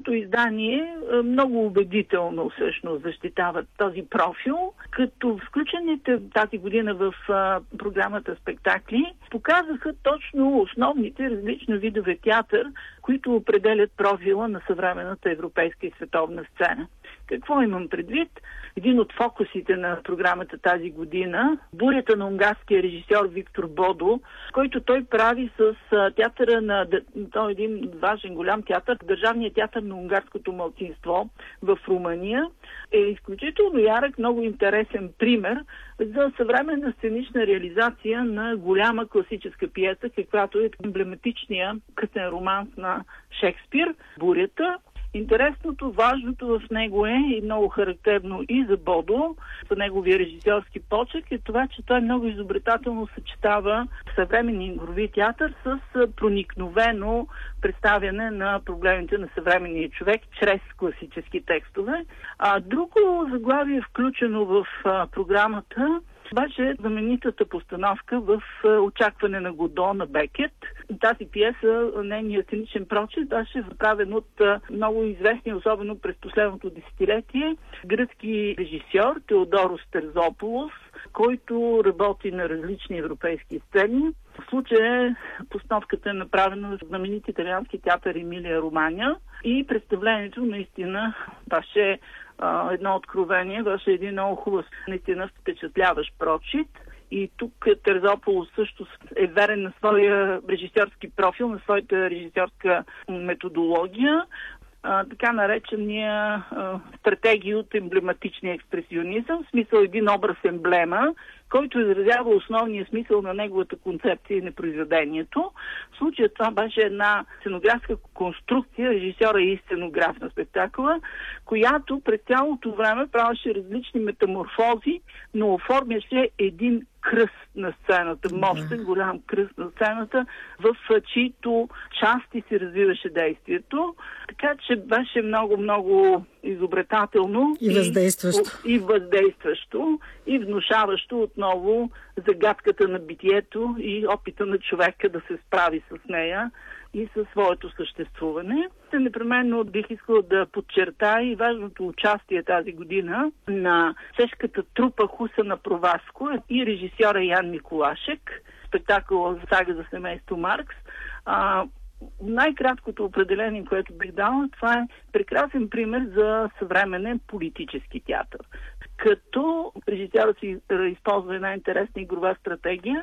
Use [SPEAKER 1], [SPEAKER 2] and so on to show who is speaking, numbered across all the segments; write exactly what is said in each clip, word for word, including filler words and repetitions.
[SPEAKER 1] Нашето издание много убедително всъщност защитава този профил, като включените тази година в а, програмата спектакли показаха точно основните различни видове театър, които определят профила на съвременната европейска и световна сцена. Какво имам предвид? Един от фокусите на програмата тази година, бурята на унгарския режисьор Виктор Бодо, който той прави с а, театъра на... Той е един важен голям театър, Държавният театър на унгарското малцинство в Румъния, е изключително ярък, много интересен пример за съвременна сценична реализация на голяма класическа пиеса, каквато е емблематичния късен романс на Шекспир «Бурята». Интересното, важното в него е и много характерно и за Бодо, за неговия режисьорски почерк, е това, че той много изобретателно съчетава съвременния игрови театър с проникновено представяне на проблемите на съвременния човек чрез класически текстове. А друго заглавие, включено в а, програмата, беше знаменитата постановка в Очакване на Годо на Бекет. Тази пиеса, нейният сценичен прочит, беше направен от много известни, особено през последното десетилетие, гръцки режисьор Теодорос Терзополос, който работи на различни европейски сцени. В случая постановката е направена в знаменит италиански театър Емилия Романя и представлението наистина беше Uh, едно откровение, беше един много хубав, наистина впечатляващ прочит. И тук Терзополос също е верен на своя режисьорски профил, на своята режисьорска методология. Uh, така наречения uh, стратегия от емблематичния експресионизъм, в смисъл един образ емблема, който изразява основния смисъл на неговата концепция и на произведението. В случая това беше една сценографска конструкция, режисьора и сценограф на спектакъла, която през цялото време правеше различни метаморфози, но оформяше един кръст на сцената, мощен, голям кръст на сцената, в чието части се развиваше действието. Така че беше много-много изобретателно
[SPEAKER 2] и въздействащо.
[SPEAKER 1] И, и въздействащо, и внушаващо отново загадката на битието и опита на човека да се справи с нея и със своето съществуване. Непременно бих искала да подчертая и важното участие тази година на чешката трупа Хуса на Проваско и режисьора Ян Миколашек, спектакъл за сага за семейство Маркс. А, най-краткото определение, което бих дала, това е прекрасен пример за съвременен политически театър. Като режисьорът си използва една интересна игрова стратегия,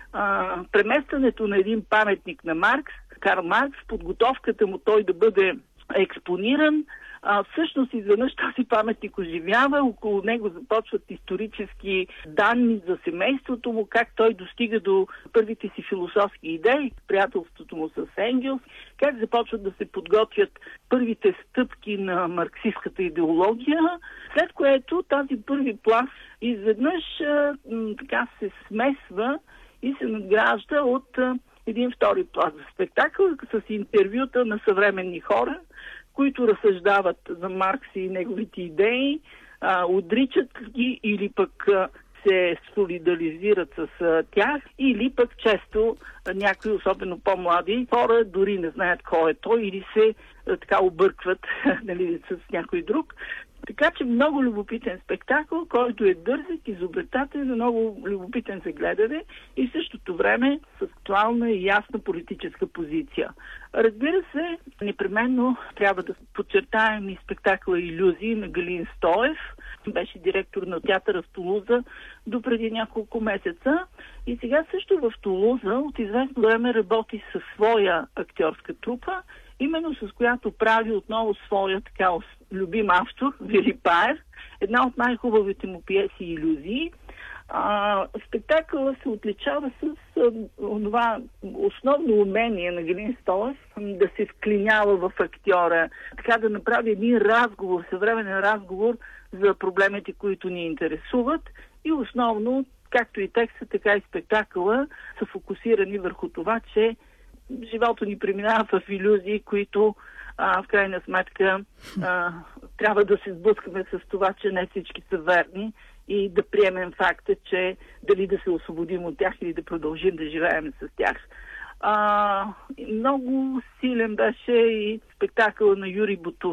[SPEAKER 1] а, преместването на един паметник на Маркс, Карл Маркс, подготовката му той да бъде експониран, а, всъщност изведнъж този паметник оживява, около него започват исторически данни за семейството му, как той достига до първите си философски идеи, приятелството му с Енгелс, как започват да се подготвят първите стъпки на марксистската идеология, след което тази първи пласт изведнъж а, м, така се смесва и се надгражда от а, един втори пласт за спектакъл с интервюта на съвременни хора, които разсъждават за Маркс и неговите идеи, а, отричат ги или пък а, се солидаризират с а, тях, или пък често а, някои, особено по-млади хора, дори не знаят кой е той или се а, така объркват нали, с някой друг. Така че много любопитен спектакъл, който е дързък, изобретателен, много любопитен за гледане и в същото време с актуална и ясна политическа позиция. Разбира се, непременно трябва да подчертаем и спектакъла «Илюзии» на Галин Стоев. Беше директор на театъра в Тулуза до преди няколко месеца. И сега също в Тулуза от известно време работи със своя актьорска трупа, именно с която прави отново своя така любим автор, Вили Паер, една от най-хубавите му пиеси «Илюзии». А, спектакъла се отличава с а, това основно умение на Галин Стоев да се вклинява в актьора, така да направи един разговор, съвременен разговор за проблемите, които ни интересуват и основно, както и текста, така и спектакъла са фокусирани върху това, че живота ни преминава в илюзии, които а, в крайна сметка а, трябва да се сблъскаме с това, че не всички са верни и да приемем факта, че дали да се освободим от тях или да продължим да живеем с тях. А, много силен беше и спектакъл на Юрий Бутов